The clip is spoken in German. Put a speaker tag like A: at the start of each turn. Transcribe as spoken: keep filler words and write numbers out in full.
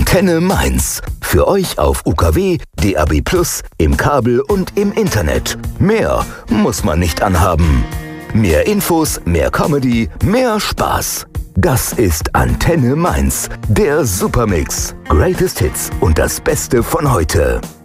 A: Antenne Mainz. Für euch auf U K W, D A B plus, im Kabel und im Internet. Mehr muss man nicht anhaben. Mehr Infos, mehr Comedy, mehr Spaß. Das ist Antenne Mainz, der Supermix. Greatest Hits und das Beste von heute.